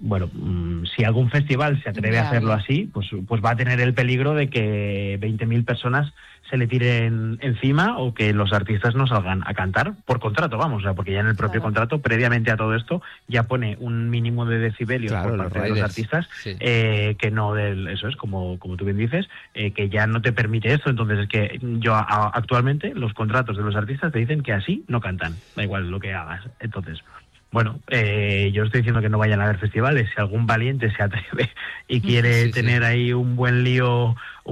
bueno, si algún festival se atreve a hacerlo así, pues va a tener el peligro de que 20.000 personas se le tiren encima o que los artistas no salgan a cantar por contrato, vamos, o sea, porque ya en el propio contrato, previamente a todo esto, ya pone un mínimo de decibelios por parte de los artistas, que no, eso es, como tú bien dices, que ya no te permite esto. Entonces es que actualmente los contratos de los artistas te dicen que así no cantan, da igual lo que hagas. Entonces, bueno, yo estoy diciendo que no vayan a haber festivales. Si algún valiente se atreve y quiere tener ahí un buen lío y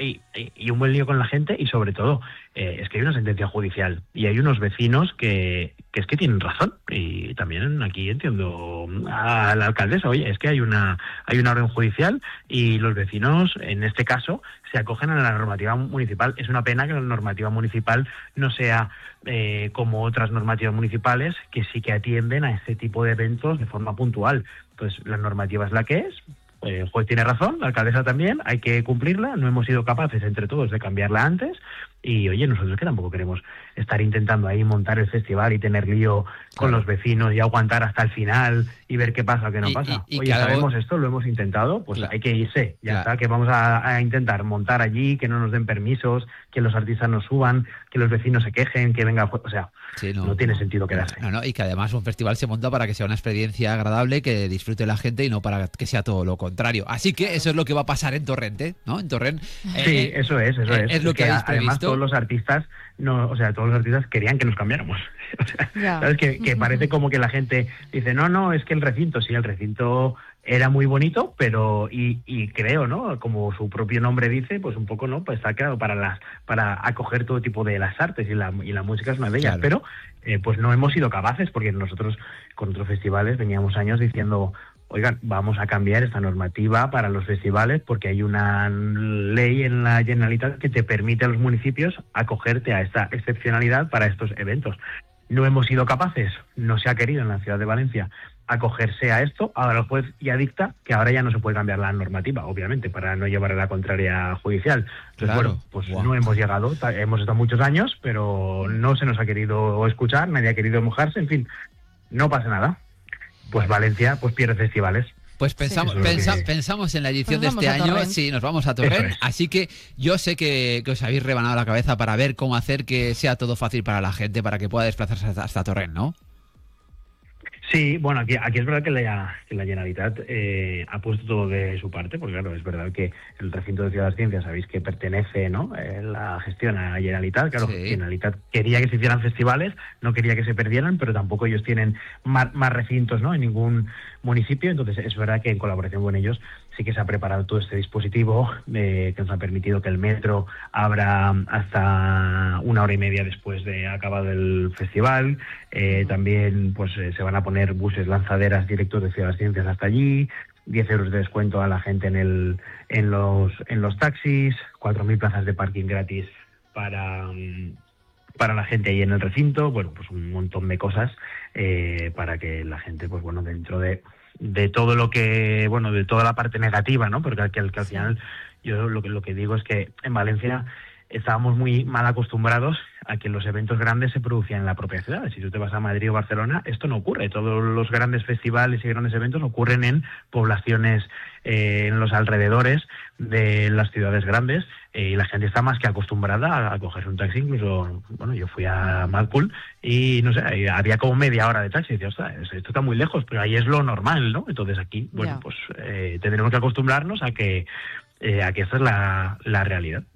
un buen lío con la gente, y sobre todo, es que hay una sentencia judicial y hay unos vecinos que es que tienen razón. Y también aquí entiendo a la alcaldesa, oye, es que hay una orden judicial y los vecinos, en este caso, se acogen a la normativa municipal. Es una pena que la normativa municipal no sea como otras normativas municipales, que sí que atienden a este tipo de eventos de forma puntual. Pues la normativa es la que es. El juez tiene razón, la alcaldesa también, hay que cumplirla. No hemos sido capaces entre todos de cambiarla antes. Y oye, nosotros que tampoco queremos estar intentando ahí montar el festival y tener lío con los vecinos y aguantar hasta el final y ver qué pasa o qué no pasa. Oye, sabemos esto, lo hemos intentado, pues hay que irse, ya está, que vamos a intentar montar allí, que no nos den permisos, que los artistas no suban, que los vecinos se quejen, que venga, o sea, no tiene sentido quedarse. No, y que además un festival se monta para que sea una experiencia agradable, que disfrute la gente y no para que sea todo lo contrario. Así que eso es lo que va a pasar en Torrent, ¿no? En Torrent. Sí, eso es. Es lo que habéis previsto. Además, todos los artistas querían que nos cambiáramos. O sea, ¿sabes? Que parece como que la gente dice, no, es que el recinto era muy bonito, pero y creo, ¿no? Como su propio nombre dice, pues un poco, ¿no? Pues está creado para acoger todo tipo de las artes, y la música es una de ellas, pero pues no hemos sido capaces, porque nosotros con otros festivales veníamos años diciendo, oigan, vamos a cambiar esta normativa para los festivales porque hay una ley en la Generalitat que te permite a los municipios acogerte a esta excepcionalidad para estos eventos. No hemos sido capaces, no se ha querido en la ciudad de Valencia acogerse a esto. Ahora el juez ya dicta que ahora ya no se puede cambiar la normativa, obviamente, para no llevar a la contraria judicial. Entonces, bueno, pues no hemos llegado, hemos estado muchos años, pero no se nos ha querido escuchar, nadie ha querido mojarse, en fin, no pasa nada. Pues Valencia pues pierde festivales. Pues pensamos en la edición de este año, sí, nos vamos a Torrent, así que yo sé que os habéis rebanado la cabeza para ver cómo hacer que sea todo fácil para la gente, para que pueda desplazarse hasta Torrent, ¿no? Sí, bueno, aquí es verdad que la Generalitat ha puesto todo de su parte, porque claro, es verdad que el recinto de Ciudad de las Ciencias, sabéis que pertenece, ¿no? La gestión a la Generalitat. Claro, Generalitat quería que se hicieran festivales, no quería que se perdieran, pero tampoco ellos tienen más recintos, ¿no? En ningún municipio. Entonces es verdad que en colaboración con ellos sí que se ha preparado todo este dispositivo que nos ha permitido que el metro abra hasta 1 hora y media después de acabado el festival. También pues se van a poner buses lanzaderas directos de Ciudad de las Ciencias hasta allí, 10 euros de descuento a la gente en los taxis, 4.000 plazas de parking gratis para la gente ahí en el recinto. Bueno, pues un montón de cosas para que la gente, pues bueno, dentro de todo lo que, bueno, de toda la parte negativa, ¿no? Porque al final yo lo que digo es que en Valencia estábamos muy mal acostumbrados a que los eventos grandes se producían en la propia ciudad. Si tú te vas a Madrid o Barcelona, esto no ocurre. Todos los grandes festivales y grandes eventos ocurren en poblaciones, en los alrededores de las ciudades grandes, y la gente está más que acostumbrada a cogerse un taxi. Incluso, bueno, yo fui a Malcul y, no sé, había como media hora de taxi. Y decía, ostras, esto está muy lejos, pero ahí es lo normal, ¿no? Entonces aquí, bueno, pues tendremos que acostumbrarnos a que esta es la realidad.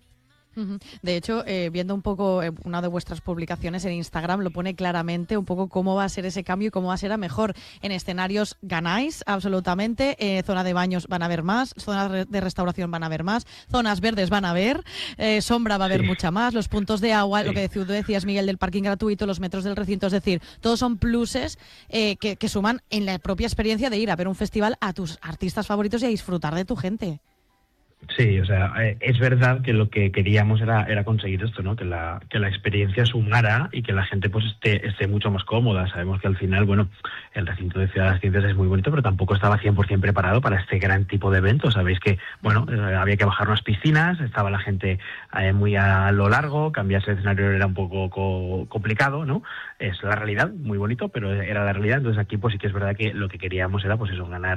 De hecho, viendo un poco una de vuestras publicaciones en Instagram, lo pone claramente un poco cómo va a ser ese cambio y cómo va a ser a mejor. En escenarios ganáis absolutamente, zona de baños van a haber más, zonas de restauración van a haber más, zonas verdes van a haber, sombra va a haber mucha más, los puntos de agua, lo que tú decías, Miguel, del parking gratuito, los metros del recinto, es decir, todos son pluses que suman en la propia experiencia de ir a ver un festival a tus artistas favoritos y a disfrutar de tu gente. Sí, o sea, es verdad que lo que queríamos era conseguir esto, ¿no? Que la experiencia sumara y que la gente pues esté mucho más cómoda. Sabemos que al final, bueno, el recinto de Ciudad de las Ciencias es muy bonito, pero tampoco estaba 100% preparado para este gran tipo de eventos. Sabéis que, bueno, había que bajar unas piscinas, estaba la gente muy a lo largo, cambiarse de escenario era un poco complicado, ¿no? Es la realidad, muy bonito, pero era la realidad. Entonces aquí pues sí que es verdad que lo que queríamos era pues eso, ganar